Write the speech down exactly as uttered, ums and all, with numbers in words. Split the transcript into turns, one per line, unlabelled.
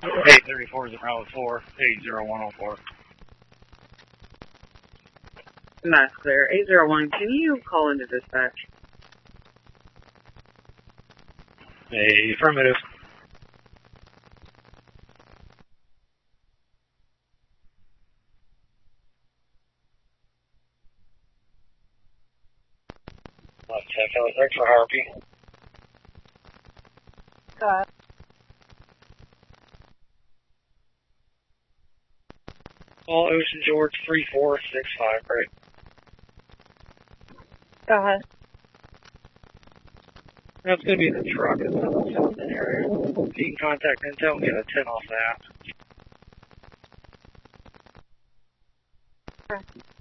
eight thirty-four is around four, eight zero one oh four.
That's clear. eight zero one, can you call into dispatch?
A affirmative. Left check out, thanks for Harpy.
Go ahead.
All Ocean George three four six five, right?
Go ahead.
That's going to be the truck. It's in the Simpson area. If you can contact Intel and get a ten off that.
Okay.